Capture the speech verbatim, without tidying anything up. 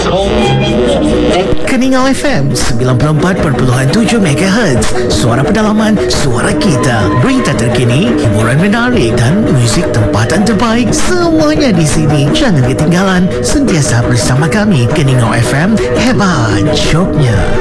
Keningau F M sembilan puluh empat perpuluhan tujuh MHz. Suara pedalaman, suara kita. Berita terkini, hiburan menarik dan muzik tempatan terbaik. Semuanya di sini. Jangan ketinggalan. Sentiasa bersama kami. Keningau F M, hebat joknya.